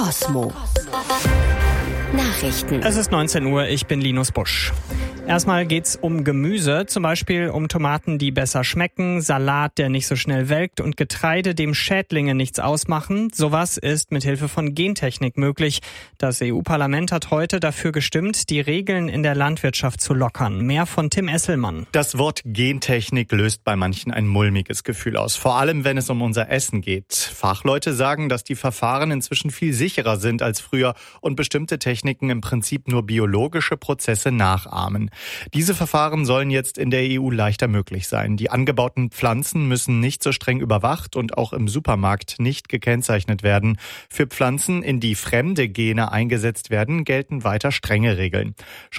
Osmo. Nachrichten. Es ist 19 Uhr, ich bin Linus Busch. Erstmal geht's um Gemüse, zum Beispiel um Tomaten, die besser schmecken, Salat, der nicht so schnell welkt und Getreide, dem Schädlinge nichts ausmachen. Sowas ist mit Hilfe von Gentechnik möglich. Das EU-Parlament hat heute dafür gestimmt, die Regeln in der Landwirtschaft zu lockern. Mehr von Tim Esselmann. Das Wort Gentechnik löst bei manchen ein mulmiges Gefühl aus, vor allem wenn es um unser Essen geht. Fachleute sagen, dass die Verfahren inzwischen viel sicherer sind als früher und bestimmte Techniken im Prinzip nur biologische Prozesse nachahmen. Diese Verfahren sollen jetzt in der EU leichter möglich sein. Die angebauten Pflanzen müssen nicht so streng überwacht und auch im Supermarkt nicht gekennzeichnet werden. Für Pflanzen, in die fremde Gene eingesetzt werden, gelten weiter strenge Regeln. Schon